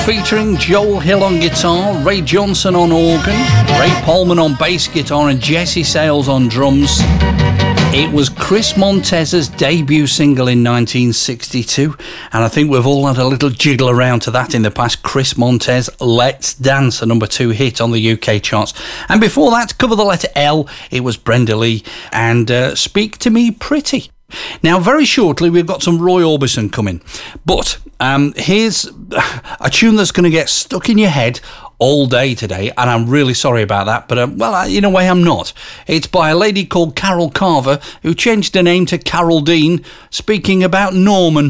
Featuring Joel Hill on guitar, Ray Johnson on organ, Ray Polman on bass guitar and Jesse Sales on drums. It was Chris Montez's debut single in 1962, and I think we've all had a little jiggle around to that in the past. Chris Montez, Let's Dance, a number 2 hit on the UK charts. And before that, cover the letter L, it was Brenda Lee and Speak to Me Pretty. Now, very shortly, we've got some Roy Orbison coming, but here's a tune that's going to get stuck in your head all day today, and I'm really sorry about that, but in a way I'm not. It's by a lady called Carol Carver, who changed her name to Carol Dean, speaking about Norman.